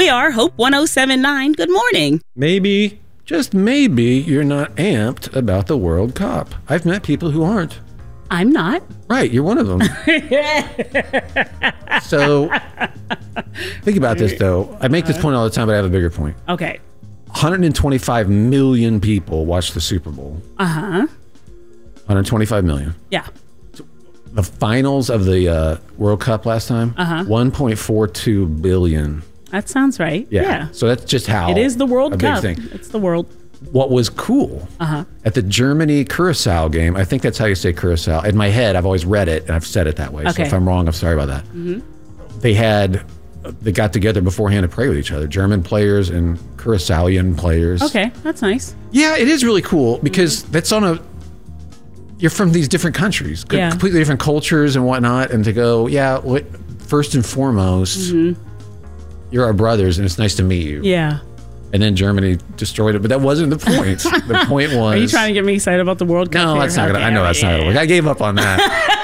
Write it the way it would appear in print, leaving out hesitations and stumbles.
We are Hope 1079. Good morning. Maybe, just maybe, you're not amped about the World Cup. I've met people who aren't. I'm not. Right, you're one of them. So, think about this, though. I make this point all the time, but I have a bigger point. Okay. 125 million people watched the Super Bowl. 125 million. Yeah. The finals of the World Cup last time, 1.42 billion. That sounds right. Yeah. So that's just how it is the World Cup. Big thing. It's the world. What was cool at the Germany-Curacao game, I think that's how you say Curacao. In my head, I've always read it, and I've said it that way. So if I'm wrong, I'm sorry about that. They got together beforehand to pray with each other, German players and Curaçaoian players. Okay, that's nice. Yeah, it is really cool because that's you're from these different countries, completely different cultures and whatnot, and to go, first and foremost, you're our brothers, and it's nice to meet you. Yeah. And then Germany destroyed it, but that wasn't the point. The point was... Are you trying to get me excited about the World Cup? No, that's not going to... I know that's not going to work. I gave up on that.